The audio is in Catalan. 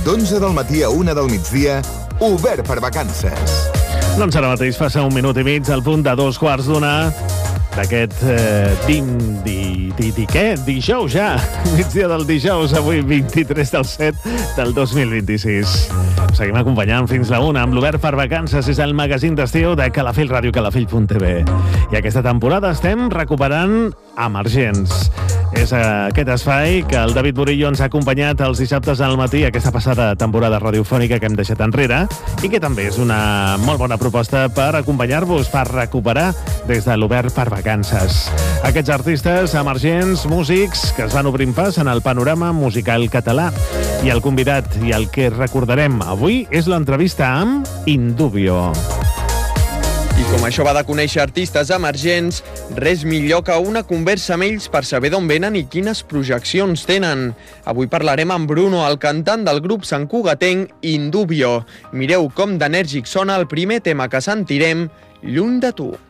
d'11 del matí a 1 del migdia, obert per vacances. Doncs ara mateix passa 1 minut i mig al punt de 2:15 d'aquest dijous ja, migdia del dijous, avui 23 del 7 del 2026. Seguim acompanyant fins la 1 amb l'Obert per Vacances, és el magazín d'estiu de Calafell Ràdio, calafell.tv. I aquesta temporada estem recuperant Emergents. És aquest espai que el David Murillo ens ha acompanyat els dissabtes al matí, aquesta passada temporada radiofònica que hem deixat enrere, i que també és una molt bona proposta per acompanyar-vos, per recuperar des de l'Obert per Vacances. Aquests artistes emergents, músics, que es van obrint pas en el panorama musical català. I el convidat i el que recordarem avui és l'entrevista amb Indubio. I com això va de conèixer artistes emergents, res millor que una conversa amb ells per saber d'on venen i quines projeccions tenen. Avui parlarem amb Bruno, el cantant del grup santcugatenc Indubio. Mireu com d'enèrgic sona el primer tema que sentirem, Lluny de tu.